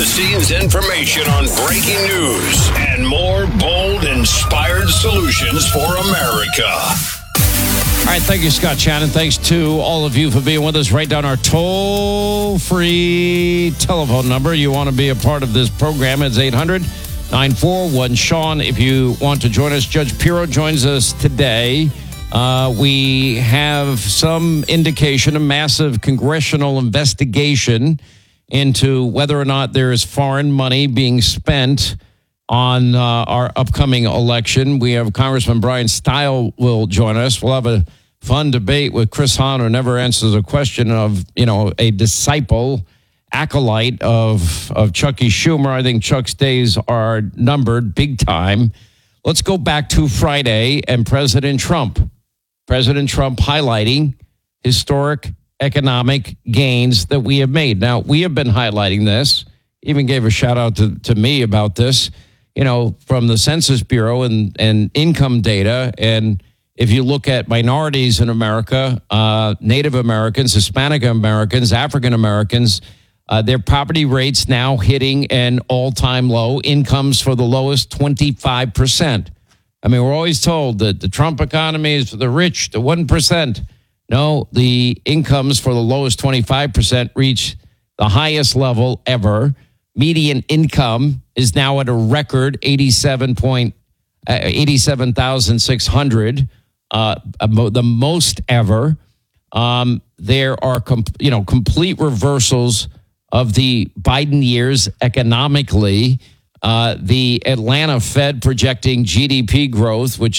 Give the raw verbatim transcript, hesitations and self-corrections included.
behind-the-scenes information on breaking news and more bold, inspired solutions for America. All right, thank you, Scott Shannon. Thanks to all of you for being with us. Write down our toll-free telephone number. You want to be a part of this program. It's eight hundred, nine four one, Sean. If you want to join us, Judge Pirro joins us today. Uh, we have some indication, a massive congressional investigation into whether or not there is foreign money being spent on uh, our upcoming election. We have Congressman Brian Stile will join us. We'll have a fun debate with Chris Hahn, who never answers a question of, you know, a disciple, acolyte of, of Chucky Schumer. I think Chuck's days are numbered big time. Let's go back to Friday and President Trump. President Trump highlighting historic economic gains that we have made. Now, we have been highlighting this, even gave a shout out to, to me about this, you know, from the Census Bureau and, and income data. And if you look at minorities in America, uh, Native Americans, Hispanic Americans, African Americans, uh, their poverty rates now hitting an all-time low, incomes for the lowest twenty-five percent. I mean, we're always told that the Trump economy is for the rich, the one percent. No, the incomes for the lowest twenty-five percent reach the highest level ever. Median income is now at a record eighty-seven thousand six hundred, uh, the most ever. Um, there are, com- you know, complete reversals of the Biden years economically. Uh, the Atlanta Fed projecting G D P growth, which